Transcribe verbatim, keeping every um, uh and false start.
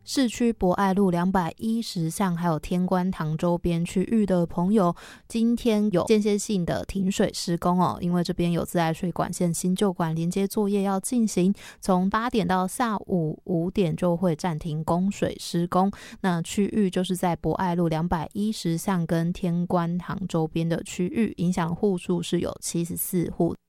市区博爱路两百一十巷还有天官塘周边区域的朋友，今天有间歇性的停水施工哦，因为这边有自来水管线新旧管连接作业要进行，从八点到下午五点就会暂停供水施工。那区域就是在博爱路两百一十巷跟天官塘周边的区域，影响户数是有七十四户。